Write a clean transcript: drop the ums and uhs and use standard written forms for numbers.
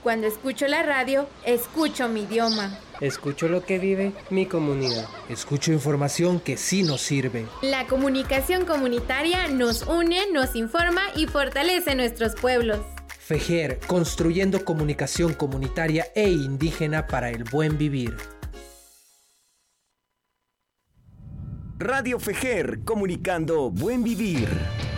Cuando escucho la radio, escucho mi idioma. Escucho lo que vive mi comunidad. Escucho información que sí nos sirve. La comunicación comunitaria nos une, nos informa y fortalece nuestros pueblos. FEJER, construyendo comunicación comunitaria e indígena para el buen vivir. Radio FEJER, comunicando buen vivir.